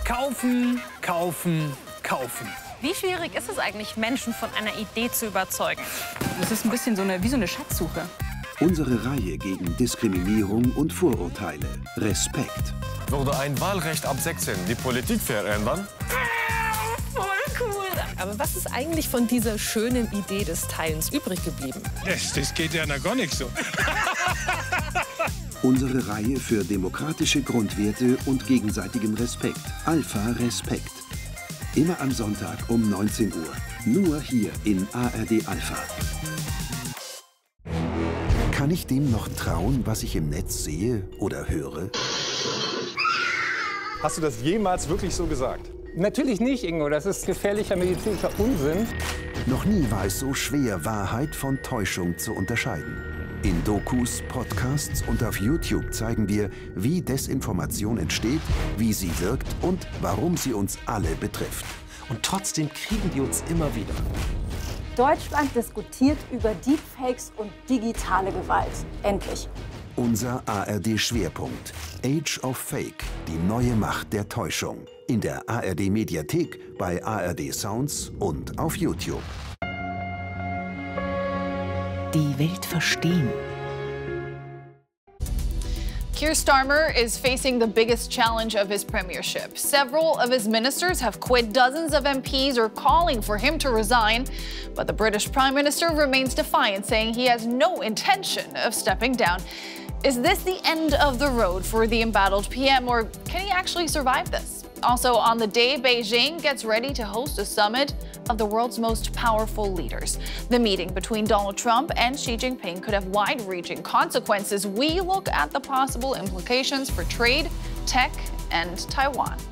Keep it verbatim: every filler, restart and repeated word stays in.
Kaufen, kaufen, kaufen. Wie schwierig ist es eigentlich, Menschen von einer Idee zu überzeugen? Das ist ein bisschen so eine, wie so eine Schatzsuche. Unsere Reihe gegen Diskriminierung und Vorurteile. Respekt. Würde ein Wahlrecht ab sechzehn die Politik verändern? Voll cool. Aber was ist eigentlich von dieser schönen Idee des Teilens übrig geblieben? Das, das geht ja noch gar nicht so. Unsere Reihe für demokratische Grundwerte und gegenseitigen Respekt. Alpha Respekt. Immer am Sonntag um neunzehn Uhr. Nur hier in A R D Alpha. Kann ich dem noch trauen, was ich im Netz sehe oder höre? Hast du das jemals wirklich so gesagt? Natürlich nicht, Ingo. Das ist gefährlicher medizinischer Unsinn. Noch nie war es so schwer, Wahrheit von Täuschung zu unterscheiden. In Dokus, Podcasts und auf YouTube zeigen wir, wie Desinformation entsteht, wie sie wirkt und warum sie uns alle betrifft. Und trotzdem kriegen die uns immer wieder. Deutschland diskutiert über Deepfakes und digitale Gewalt. Endlich. Unser A R D-Schwerpunkt. Age of Fake. Die neue Macht der Täuschung. In der A R D-Mediathek, bei A R D Sounds und auf YouTube. Die Welt verstehen. Keir Starmer is facing the biggest challenge of his premiership. Several of his ministers have quit. Dozens of M Ps are calling for him to resign. But the British Prime Minister remains defiant, saying he has no intention of stepping down. Is this the end of the road for the embattled P M, or can he actually survive this? Also, on the day Beijing gets ready to host a summit of the world's most powerful leaders. The meeting between Donald Trump and Xi Jinping could have wide-reaching consequences. We look at the possible implications for trade, tech, and Taiwan.